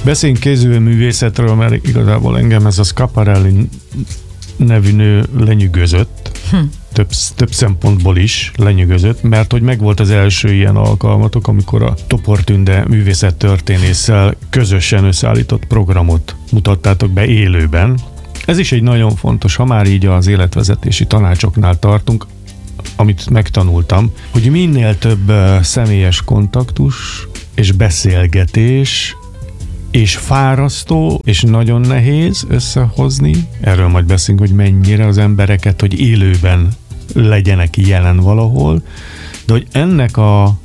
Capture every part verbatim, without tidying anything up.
Beszéljünk kézművészetről, mert igazából engem ez a Schiaparelli nevű nő lenyűgözött. Hm. Több, több szempontból is lenyűgözött, mert hogy megvolt az első ilyen alkalmatok, amikor a Topor Tünde művészettörténésszel közösen összeállított programot mutattátok be élőben. Ez is egy nagyon fontos, ha már így az életvezetési tanácsoknál tartunk, amit megtanultam, hogy minél több személyes kontaktus és beszélgetés és fárasztó, és nagyon nehéz összehozni. Erről majd beszélünk, hogy mennyire az embereket, hogy élőben legyenek jelen valahol, de hogy ennek a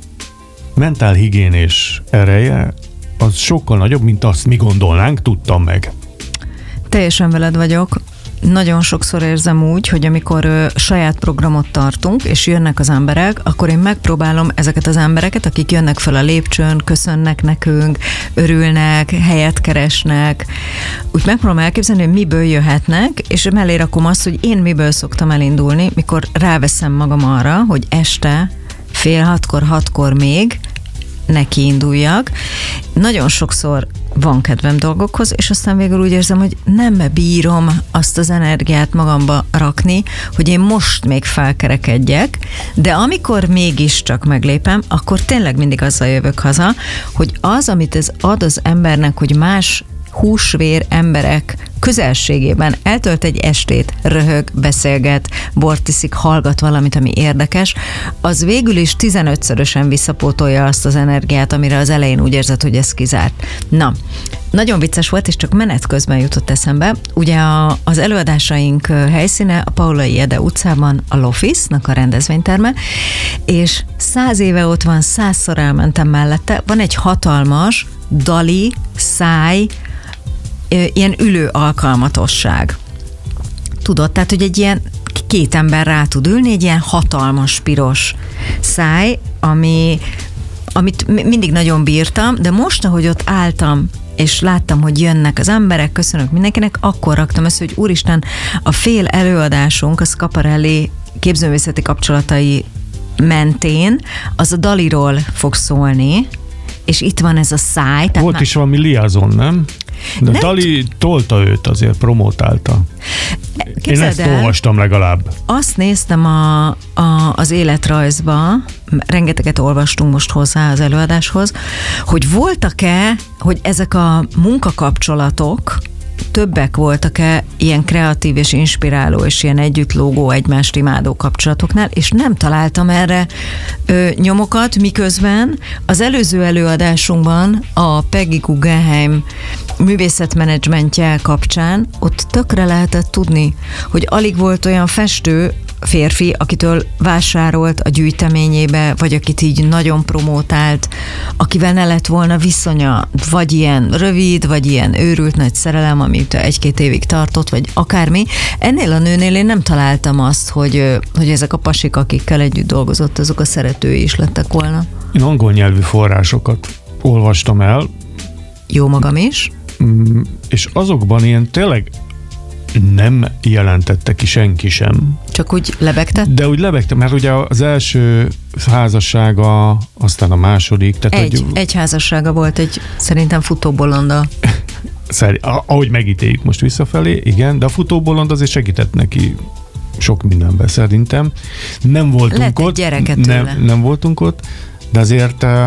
mentálhigiénés ereje az sokkal nagyobb, mint azt mi gondolnánk, tudtam meg. Teljesen veled vagyok. Nagyon sokszor érzem úgy, hogy amikor ö, saját programot tartunk, és jönnek az emberek, akkor én megpróbálom ezeket az embereket, akik jönnek fel a lépcsőn, köszönnek nekünk, örülnek, helyet keresnek, úgy megpróbálom elképzelni, hogy miből jöhetnek, és mellé rakom azt, hogy én miből szoktam elindulni, mikor ráveszem magam arra, hogy este fél hatkor, hatkor még neki induljak. Nagyon sokszor van kedvem dolgokhoz, és aztán végül úgy érzem, hogy nem bírom azt az energiát magamba rakni, hogy én most még felkerekedjek, de amikor mégiscsak meglépem, akkor tényleg mindig azzal jövök haza, hogy az, amit ez ad az embernek, hogy más húsvér emberek közelségében eltölt egy estét, röhög, beszélget, bort iszik, hallgat valamit, ami érdekes, az végül is tizenötszörösen visszapótolja azt az energiát, amire az elején úgy érzed, hogy ez kizárt. Na, nagyon vicces volt, és csak menet közben jutott eszembe. Ugye a, az előadásaink helyszíne a Paulai Ede utcában, a Loffice-nak a rendezvényterme, és száz éve ott van, százszor elmentem mellette, van egy hatalmas dali, száj, ilyen ülő alkalmatosság. Tudod, tehát, hogy egy ilyen két ember rá tud ülni, egy ilyen hatalmas piros száj, ami, amit mindig nagyon bírtam, de most, ahogy ott álltam, és láttam, hogy jönnek az emberek, köszönök mindenkinek, akkor raktam össze, hogy úristen, a fél előadásunk, a Schiaparelli képzőművészeti kapcsolatai mentén, az a Daliról fog szólni, és itt van ez a száj. Volt már... is valami liazon, nem? De nem Dali t- tolta őt, azért promotálta. Én ezt el, olvastam legalább. Azt néztem a, a, az életrajzba, rengeteget olvastunk most hozzá az előadáshoz, hogy voltak-e, hogy ezek a munkakapcsolatok többek voltak-e ilyen kreatív és inspiráló és ilyen együttlógó, egymást imádó kapcsolatoknál, és nem találtam erre ö, nyomokat, miközben az előző előadásunkban a Peggy Guggenheim művészetmenedzsmentje kapcsán ott tökre lehetett tudni, hogy alig volt olyan festő, férfi, akitől vásárolt a gyűjteményébe, vagy akit így nagyon promótált, akivel ne lett volna viszonya, vagy ilyen rövid, vagy ilyen őrült nagy szerelem, amit egy-két évig tartott, vagy akármi. Ennél a nőnél én nem találtam azt, hogy, hogy ezek a pasik, akikkel együtt dolgozott, azok a szeretői is lettek volna. Én angol nyelvű forrásokat olvastam el. Jó magam is. És azokban ilyen tényleg nem jelentette ki senki sem. Csak úgy lebegtett? De úgy lebegte, mert ugye az első házassága, aztán a második. Tehát egy, hogy... egy házassága volt, egy szerintem futóbolonda. Szerint, ahogy megítéljük most visszafelé, igen, de a futóbolond azért segített neki sok mindenben szerintem. Nem voltunk Lett ott. Gyereket nem, nem voltunk ott, de azért uh,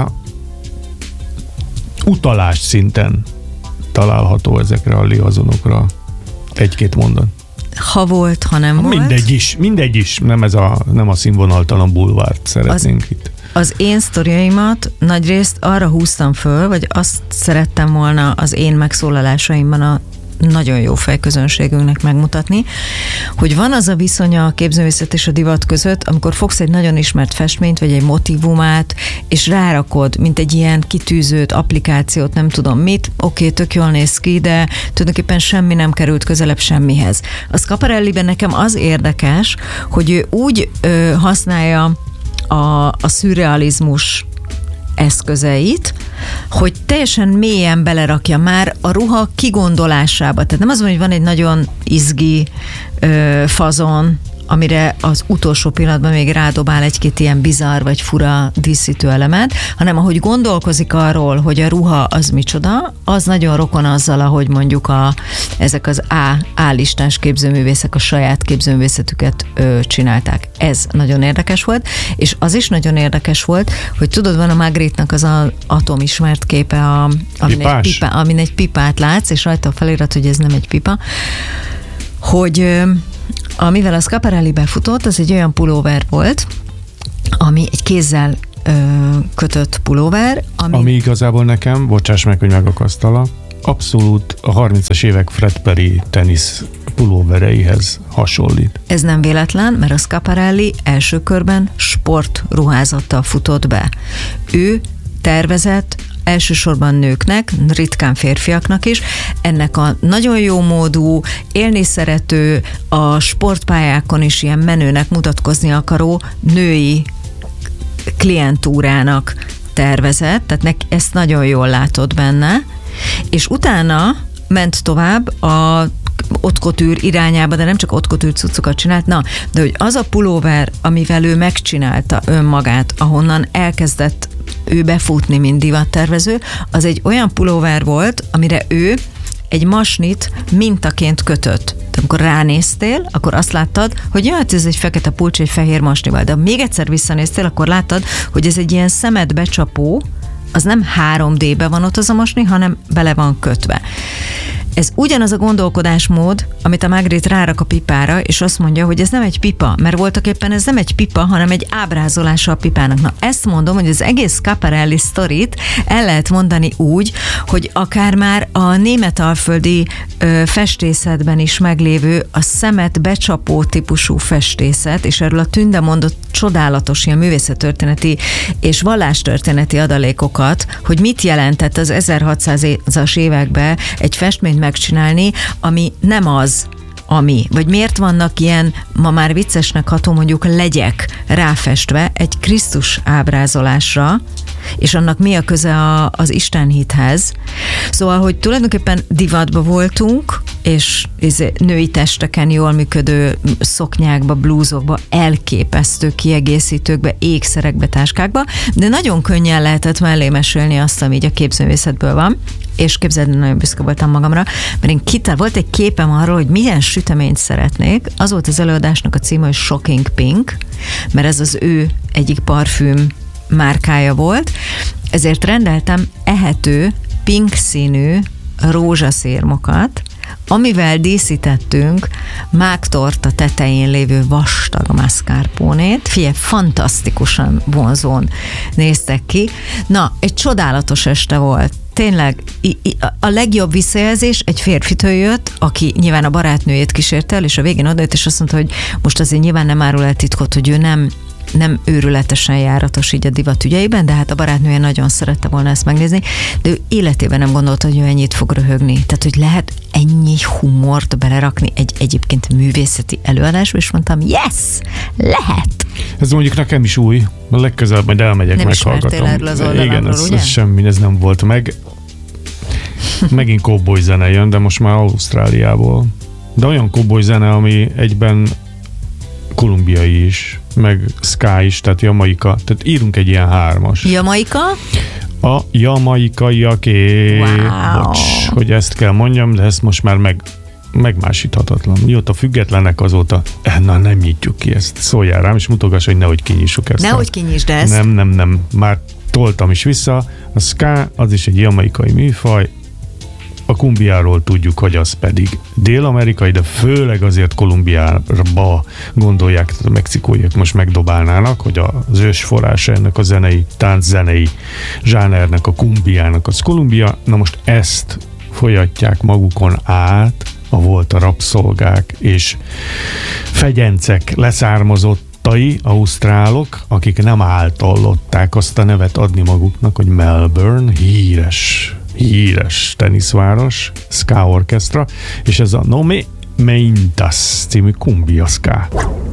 utalás szinten található ezekre a liazonokra. Egy-két mondat. Ha volt, ha nem volt. Mindegy is, mindegy is. Nem, ez a, nem a színvonaltalan bulvárt szeretnénk az, itt. Az én sztoriaimat nagyrészt arra húztam föl, vagy azt szerettem volna az én megszólalásaimban a nagyon jó fejközönségünknek megmutatni, hogy van az a viszonya a képzőművészet és a divat között, amikor fogsz egy nagyon ismert festményt, vagy egy motívumát, és rárakod, mint egy ilyen kitűzőt, applikációt, nem tudom mit, oké, tök jól néz ki, de tulajdonképpen semmi nem került közelebb semmihez. A Schiaparelliben nekem az érdekes, hogy ő úgy ö, használja a, a szürrealizmus eszközeit, hogy teljesen mélyen belerakja már a ruha kigondolásába. Tehát nem az van, hogy van egy nagyon izgi ö, fazon, amire az utolsó pillanatban még rádobál egy-két ilyen bizarr vagy fura díszítő elemet, hanem ahogy gondolkozik arról, hogy a ruha az micsoda, az nagyon rokon azzal, ahogy mondjuk a, ezek az A, A-listás képzőművészek a saját képzőművészetüket ö, csinálták. Ez nagyon érdekes volt, és az is nagyon érdekes volt, hogy tudod, van a Magritte-nak az a atomismert képe, a, amin, egy pipa, amin egy pipát látsz, és rajta a felirat, hogy ez nem egy pipa, hogy amivel a Schiaparelli befutott, az egy olyan pulóver volt, ami egy kézzel ö, kötött pulóver. Ami... ami igazából nekem, bocsáss meg, hogy megakasztalak, abszolút a harmincas évek Fred Perry tenisz pulóvereihez hasonlít. Ez nem véletlen, mert a Schiaparelli első körben sportruházattal futott be. Ő tervezett elsősorban nőknek, ritkán férfiaknak is, ennek a nagyon jó módú, élni szerető, a sportpályákon is ilyen menőnek mutatkozni akaró női klientúrának tervezett, tehát neki ezt nagyon jól látod benne, és utána ment tovább a haute couture irányába, de nem csak haute couture cuccokat csinált, na, de hogy az a pulóver, amivel ő megcsinálta önmagát, ahonnan elkezdett ő befutni, mint divattervező, az egy olyan pulóver volt, amire ő egy masnit mintaként kötött. Tehát amikor ránéztél, akkor azt láttad, hogy jaj, ez egy fekete pulcs, egy fehér masnival, de még egyszer visszanéztél, akkor láttad, hogy ez egy ilyen szemet becsapó, az nem három dé-be van ott az a masni, hanem bele van kötve. Ez ugyanaz a gondolkodásmód, amit a Magritte rárak a pipára, és azt mondja, hogy ez nem egy pipa, mert voltak éppen ez nem egy pipa, hanem egy ábrázolása a pipának. Na, ezt mondom, hogy az egész Schiaparelli sztorit el lehet mondani úgy, hogy akár már a németalföldi ö, festészetben is meglévő a szemet becsapó típusú festészet, és erről a Tünde mondott csodálatos ilyen művészettörténeti és vallástörténeti adalékokat, hogy mit jelentett az ezerhatszázas években egy festményt megcsinálni, ami nem az, ami. Vagy miért vannak ilyen, ma már viccesnek ható mondjuk legyek ráfestve egy Krisztus ábrázolásra, és annak mi a köze a, az istenhithez. Szóval, hogy tulajdonképpen divatba voltunk, és női testeken jól működő szoknyákba, blúzokba, elképesztő kiegészítőkbe, ékszerekbe, táskákba, de nagyon könnyen lehetett mellé mesélni azt, ami így a képzőművészetből van, és képzeld, nagyon büszke voltam magamra, mert én kitál, volt egy képem arról, hogy milyen süteményt szeretnék, az volt az előadásnak a címe, hogy Shocking Pink, mert ez az ő egyik parfüm márkája volt, ezért rendeltem ehető, pink színű rózsaszérmokat, amivel díszítettünk mágtorta tetején lévő vastag mascarponét. Figyelj, fantasztikusan vonzón néztek ki. Na, egy csodálatos este volt. Tényleg a legjobb visszajelzés egy férfitől jött, aki nyilván a barátnőjét kísérte el, és a végén odajött, és azt mondta, hogy most azért nyilván nem árul el titkot, hogy ő nem nem őrületesen járatos így a divat ügyeiben, de hát a barátnője nagyon szerette volna ezt megnézni, de ő életében nem gondolta, hogy ő ennyit fog röhögni. Tehát, hogy lehet ennyi humort belerakni egy egyébként művészeti előadásba, és mondtam, yes, lehet. Ez mondjuk nekem is új, a legközelebb majd elmegyek, nem meghallgatom. Erről az oldalról, igen, ez, ugye? ez semmi, ez nem volt meg. Megint cowboy zene jön, de most már Ausztráliából. De olyan cowboy zene, ami egyben kolumbiai is, meg ska is, tehát jamaika. Tehát írunk egy ilyen hármas. Jamaika? A jamaikaiaké. Wow. Bocs, hogy ezt kell mondjam, de ezt most már meg, megmásíthatatlan. Mióta függetlenek, azóta na, nem nyitjuk ki ezt. Szóljál rám, és mutogass, hogy nehogy kinyissuk ezt. Nehogy kinyisd ezt. Nem, nem, nem. Már toltam is vissza. A ska, az is egy jamaikai műfaj. A kumbiáról tudjuk, hogy az pedig dél-amerikai, de főleg azért Kolumbiába gondolják, tehát a mexikóiak most megdobálnának, hogy az ősforrása ennek a zenei, tánczenei zsánernek, a kumbiának az Kolumbia. Na most ezt folyatják magukon át a volt a rabszolgák és fegyencek leszármazottai, ausztrálok, akik nem általlották azt a nevet adni maguknak, hogy Melbourne, híres híres teniszváros, ska orkestra, és ez a No Me Meintas című kumbia ska.